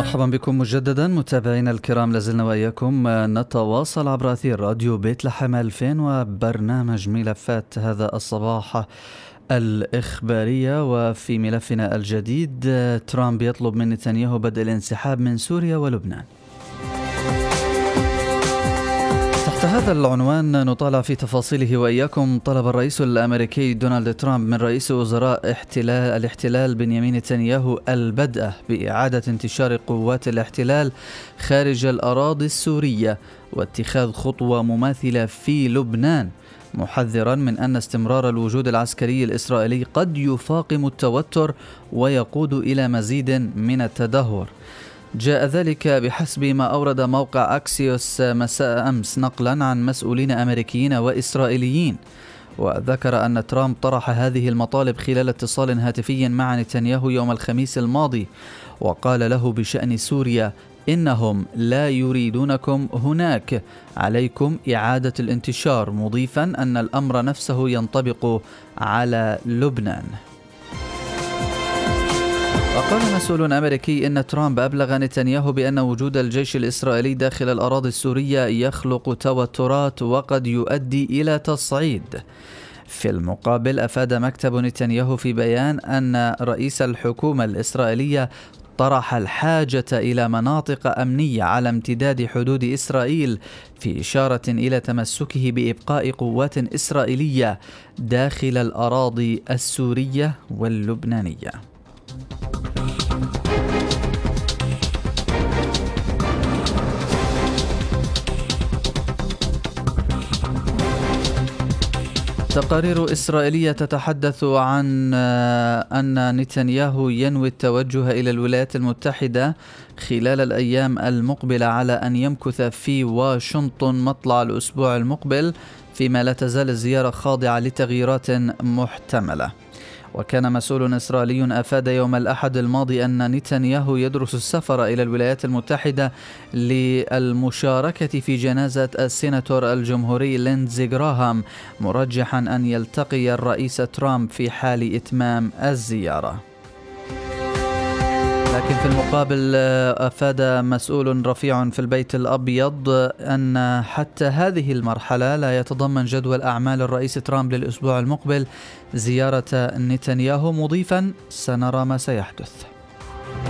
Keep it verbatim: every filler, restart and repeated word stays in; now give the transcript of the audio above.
مرحبا بكم مجددا متابعينا الكرام، لازلنا وإياكم نتواصل عبر أثير راديو بيت لحم ألفين وبرنامج ملفات هذا الصباح الإخبارية. وفي ملفنا الجديد، ترامب يطلب من نتنياهو بدء الانسحاب من سوريا ولبنان. تحت هذا العنوان نطالع في تفاصيله وإياكم. طلب الرئيس الأمريكي دونالد ترامب من رئيس وزراء احتلال الاحتلال بنيامين نتنياهو البدء بإعادة انتشار قوات الاحتلال خارج الأراضي السورية واتخاذ خطوة مماثلة في لبنان، محذرا من أن استمرار الوجود العسكري الإسرائيلي قد يفاقم التوتر ويقود إلى مزيد من التدهور. جاء ذلك بحسب ما أورد موقع أكسيوس مساء أمس نقلا عن مسؤولين أمريكيين وإسرائيليين، وذكر أن ترامب طرح هذه المطالب خلال اتصال هاتفي مع نتنياهو يوم الخميس الماضي، وقال له بشأن سوريا: إنهم لا يريدونكم هناك، عليكم إعادة الانتشار، مضيفا أن الأمر نفسه ينطبق على لبنان. وقال مسؤول أمريكي إن ترامب أبلغ نتنياهو بأن وجود الجيش الإسرائيلي داخل الأراضي السورية يخلق توترات وقد يؤدي إلى تصعيد. في المقابل، أفاد مكتب نتنياهو في بيان أن رئيس الحكومة الإسرائيلية طرح الحاجة إلى مناطق أمنية على امتداد حدود إسرائيل، في إشارة إلى تمسكه بإبقاء قوات إسرائيلية داخل الأراضي السورية واللبنانية. تقارير إسرائيلية تتحدث عن أن نتنياهو ينوي التوجه إلى الولايات المتحدة خلال الأيام المقبلة على أن يمكث في واشنطن مطلع الأسبوع المقبل، فيما لا تزال الزيارة خاضعة لتغييرات محتملة. وكان مسؤول إسرائيلي أفاد يوم الأحد الماضي أن نتنياهو يدرس السفر إلى الولايات المتحدة للمشاركة في جنازة السيناتور الجمهوري ليندزي غراهام، مرجحا أن يلتقي الرئيس ترامب في حال إتمام الزيارة. لكن في المقابل، أفاد مسؤول رفيع في البيت الأبيض أن حتى هذه المرحلة لا يتضمن جدول أعمال الرئيس ترامب للأسبوع المقبل زيارة نتنياهو، مضيفا: سنرى ما سيحدث.